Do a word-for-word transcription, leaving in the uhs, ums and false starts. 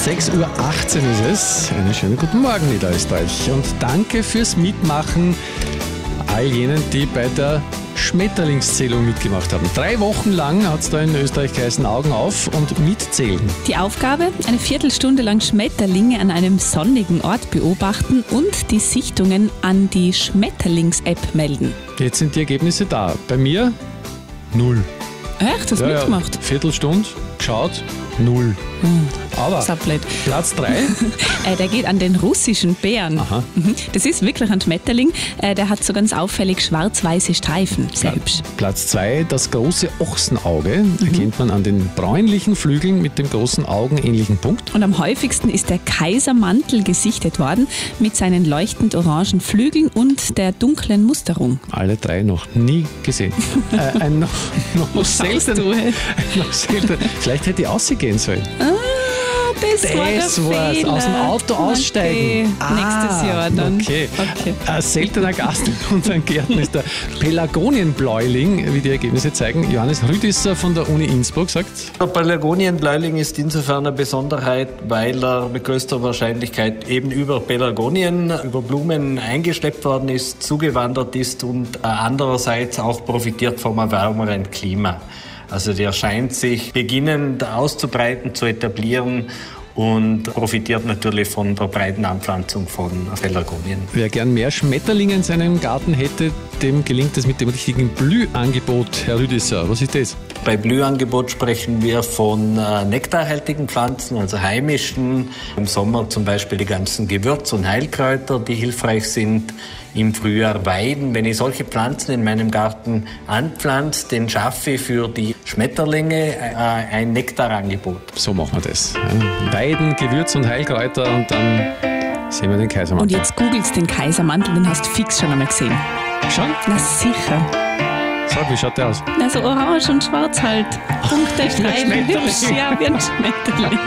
sechs Uhr achtzehn ist es. Einen schönen guten Morgen, Niederösterreich. Und danke fürs Mitmachen all jenen, die bei der Schmetterlingszählung mitgemacht haben. Drei Wochen lang hat es da in Österreich geheißen, Augen auf und mitzählen. Die Aufgabe, eine Viertelstunde lang Schmetterlinge an einem sonnigen Ort beobachten und die Sichtungen an die Schmetterlings-App melden. Jetzt sind die Ergebnisse da. Bei mir null. Echt? Hast du ja, mitgemacht? Ja, Viertelstunde, geschaut, null. Hm. Aber Sablett. Platz drei. äh, der geht an den russischen Bären. Aha. Das ist wirklich ein Schmetterling. Äh, der hat so ganz auffällig schwarz-weiße Streifen. Sehr Pla- hübsch. Platz zwei, das große Ochsenauge. Erkennt man an den bräunlichen Flügeln mit dem großen augenähnlichen Punkt. Und am häufigsten ist der Kaisermantel gesichtet worden mit seinen leuchtend orangen Flügeln und der dunklen Musterung. Alle drei noch nie gesehen. äh, ein noch, noch, selten, du, hey? noch selten. Vielleicht hätte ich ausgehen sollen. Ah, das, Das war der war's. Fehler. Aus dem Auto aussteigen. Okay. Nächstes Jahr dann. Okay. Okay. Ein seltener Gast in unseren Gärten ist der Pelargonienbläuling, wie die Ergebnisse zeigen. Johannes Rüdisser von der Uni Innsbruck sagt: Der Pelargonienbläuling ist insofern eine Besonderheit, weil er mit größter Wahrscheinlichkeit eben über Pelargonien, über Blumen eingeschleppt worden ist, zugewandert ist und andererseits auch profitiert vom wärmeren Klima. Also der scheint sich beginnend auszubreiten, zu etablieren und profitiert natürlich von der breiten Anpflanzung von Pelargonien. Wer gern mehr Schmetterlinge in seinem Garten hätte, dem gelingt es mit dem richtigen Blühangebot. Herr Rüdisser, was ist das? Bei Blühangebot sprechen wir von äh, nektarhaltigen Pflanzen, also heimischen. Im Sommer zum Beispiel die ganzen Gewürz- und Heilkräuter, die hilfreich sind. Im Frühjahr Weiden. Wenn ich solche Pflanzen in meinem Garten anpflanze, dann schaffe ich für die Schmetterlinge äh, ein Nektarangebot. So machen wir das. Ja. Weiden, Gewürz und Heilkräuter und dann sehen wir den Kaisermantel. Und jetzt googelst den Kaisermantel, den hast du fix schon einmal gesehen. Schon? Na sicher. Sag, wie schaut der aus? Na so orange und schwarz halt. Punkte, Streifen, Schmetterling. hübsch, ja, wie ein Schmetterling.